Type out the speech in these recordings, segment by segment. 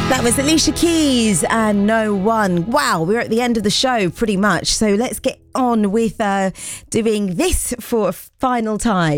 That was Alicia Keys and No One. Wow, we're at the end of the show pretty much. So let's get on with doing this for a final time.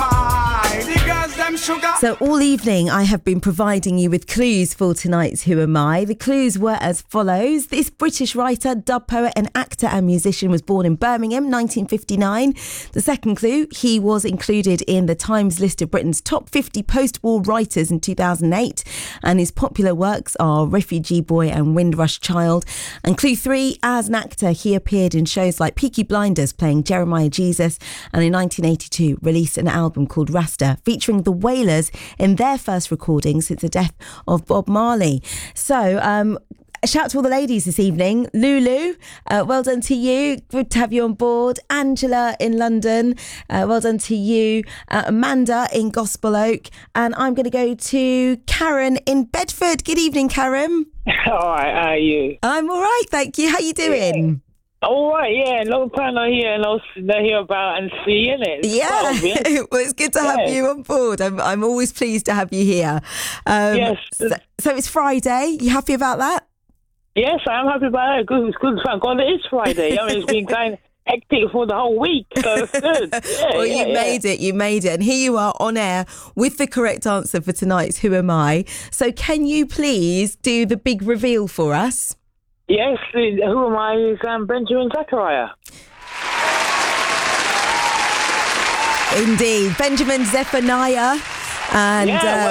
So all evening I have been providing you with clues for tonight's Who Am I? The clues were as follows. This British writer, dub poet and actor and musician was born in Birmingham, 1959. The second clue, he was included in the Times list of Britain's top 50 post-war writers in 2008. And his popular works are Refugee Boy and Windrush Child. And clue 3, as an actor, he appeared in shows like Peaky Blinders playing Jeremiah Jesus, and in 1982 released an album called Rasta featuring the Wailers in their first recording since the death of Bob Marley. So a shout to all the ladies this evening. Lulu, well done to you. Good to have you on board. Angela in London, well done to you. Amanda in Gospel Oak. And I'm going to go to Karen in Bedford. Good evening, Karen. All right, how are you? I'm all right, thank you. How you doing? Yeah. All right, yeah. Long time no hear, hear about and see, innit? Yeah. Well, it's good to have you on board. I'm always pleased to have you here. Yes. So it's Friday. You happy about that? Yes, I'm happy about it. Good, thank God it is Friday. I mean, it's been kind of hectic for the whole week, so it's good. Yeah, well, you made it. And here you are on air with the correct answer for tonight's Who Am I? So can you please do the big reveal for us? Yes, Who Am I is Benjamin Zechariah. Indeed, Benjamin Zephaniah. And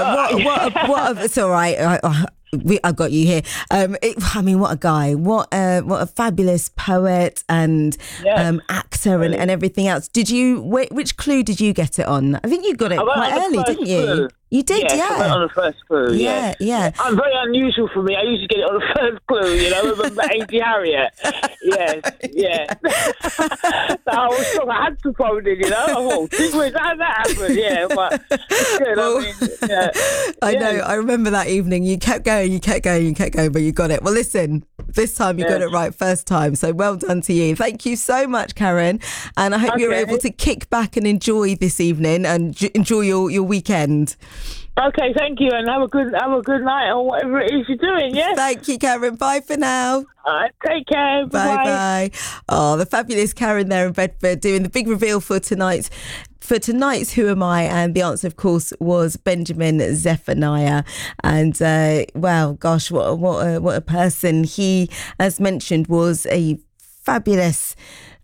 it's all right. I've got you here. What a guy! What a fabulous poet and actor and everything else. Did you? Which clue did you get it on? I think you got it quite early, didn't you? Clue. You did, yes, I went on the first clue. Yeah. I'm very unusual for me. I usually get it on the first clue, with Angie Harriet. Yes. So I was shocked. I had to phone in, I thought, how that happened? Yeah, but it's good. Well, I know. I remember that evening. You kept going, but you got it. Well, listen, this time you got it right first time. So well done to you. Thank you so much, Karen. And I hope you're able to kick back and enjoy this evening and enjoy your weekend. Okay, thank you, and have a good night or whatever it is you're doing, yeah? Thank you, Karen. Bye for now. All right, take care. Bye. Oh, the fabulous Karen there in Bedford doing the big reveal for tonight's Who Am I? And the answer, of course, was Benjamin Zephaniah. And well, gosh, what a person. He, as mentioned, was a fabulous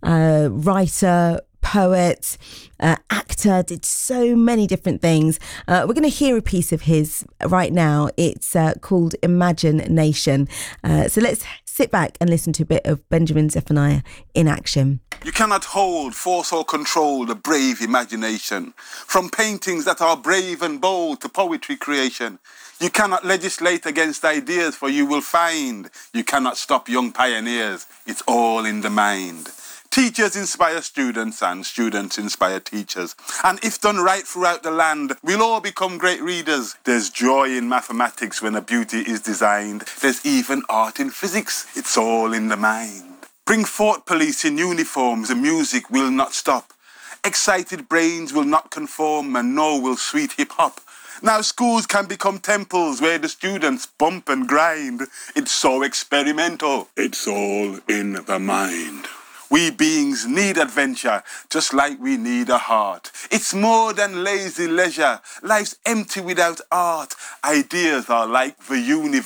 writer, poet, actor, did so many different things. We're going to hear a piece of his right now. It's called Imagination. So let's sit back and listen to a bit of Benjamin Zephaniah in action. You cannot hold, force or control the brave imagination. From paintings that are brave and bold to poetry creation. You cannot legislate against ideas, for you will find you cannot stop young pioneers. It's all in the mind. Teachers inspire students and students inspire teachers. And if done right throughout the land, we'll all become great readers. There's joy in mathematics when a beauty is designed. There's even art in physics. It's all in the mind. Bring forth police in uniforms and music will not stop. Excited brains will not conform and nor will sweet hip-hop. Now schools can become temples where the students bump and grind. It's so experimental. It's all in the mind. We beings need adventure, just like we need a heart. It's more than lazy leisure. Life's empty without art. Ideas are like the universe.